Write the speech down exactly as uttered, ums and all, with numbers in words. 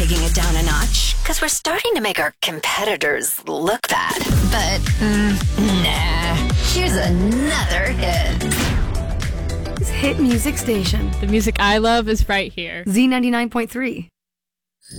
taking it down a notch because we're starting to make our competitors look bad. But, mm, nah. Here's another hit. Hit music station. The music I love is right here. Z ninety-nine point three.